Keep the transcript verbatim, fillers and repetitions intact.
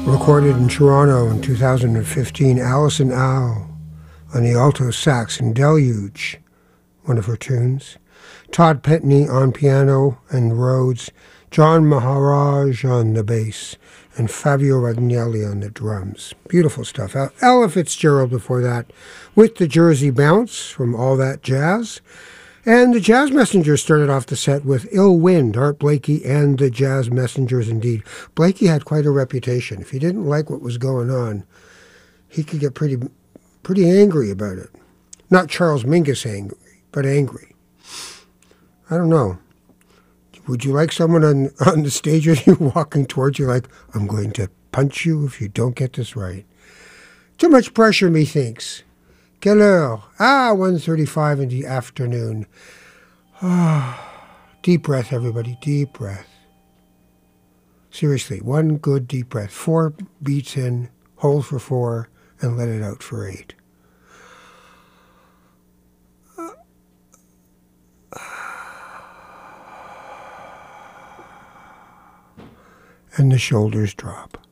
recorded in Toronto in two thousand fifteen. Alison Au on the alto sax and Deluge, one of her tunes. Todd Petney on piano and Rhodes, John Maharaj on the bass, and Fabio Ragnelli on the drums. Beautiful stuff. Ella Fitzgerald before that with the Jersey Bounce from All That Jazz. And the Jazz Messengers started off the set with Ill Wind, Art Blakey and the Jazz Messengers indeed. Blakey had quite a reputation. If he didn't like what was going on, he could get pretty pretty angry about it. Not Charles Mingus angry, but angry. I don't know. Would you like someone on, on the stage with you walking towards you like, I'm going to punch you if you don't get this right? Too much pressure, methinks. Quelle heure? Ah, one thirty-five in the afternoon. Ah, deep breath, everybody, deep breath. Seriously, one good deep breath. Four beats in, hold for four, and let it out for eight. And the shoulders drop.